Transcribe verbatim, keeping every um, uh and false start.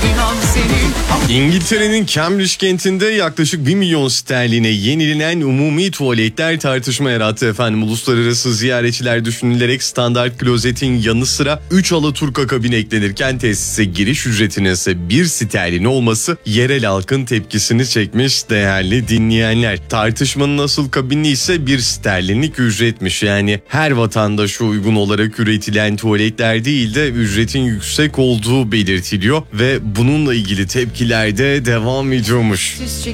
inan senin. İngiltere'nin Cambridge kentinde yaklaşık bir milyon sterline yenilenen umumi tuvaletler tartışma yarattı efendim. Uluslararası ziyaretçiler düşünülerek standart klozetin yanı sıra üç alaturka kabin eklenirken tesise giriş ücretinin ise bir sterlin olması yerel halkın tepkisini çekmiş değerli dinleyenler. Tartışmanın asıl kabini ise bir sterlinlik ücretmiş. Yani her vatandaşa uygun olarak üretilen tuvaletler değil de ücretin yüksek olduğu belirtiliyor ve bununla ilgili tepkiler de devam ediyormuş.